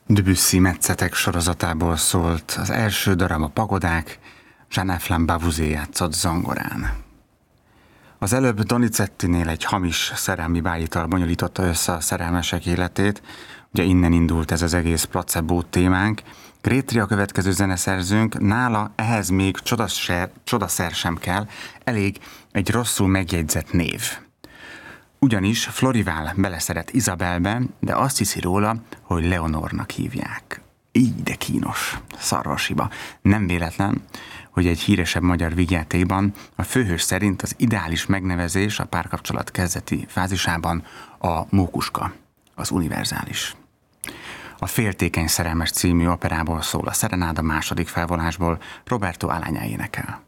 Debussy Metszetek sorozatából szólt az első darab a Pagodák, Jean-Eflem Bavouzé játszott zongorán. Az előbb Donizettinél egy hamis szerelmi bájital bonyolította össze a szerelmesek életét, ugye innen indult ez az egész placebo témánk. Grétri a következő zeneszerzőnk, nála ehhez még csodaszer sem kell, elég egy rosszul megjegyzett név. Ugyanis Florival beleszeret Izabelbe, de azt hiszi róla, hogy Leonornak hívják. Így de kínos, szarvasiba. Nem véletlen, hogy egy híresebb magyar vígjátékban a főhős szerint az ideális megnevezés a párkapcsolat kezdeti fázisában a mókuska, az univerzális. A Féltékeny szerelmes című operából szól a Serenáda második felvonásból, Roberto Alagna énekel.